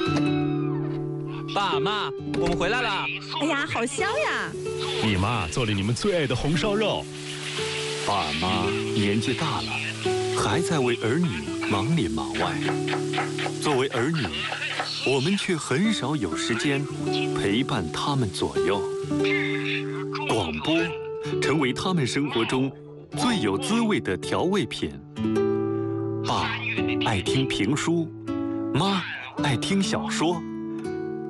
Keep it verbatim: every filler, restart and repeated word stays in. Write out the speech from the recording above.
爸妈，我们回来了。 哎呀，好香呀！ 你妈做了你们最爱的红烧肉。 爸妈年纪大了，还在为儿女忙里忙外。作为儿女，我们却很少有时间陪伴他们左右。广播成为他们生活中最有滋味的调味品。爸爱听评书，妈爱听小说。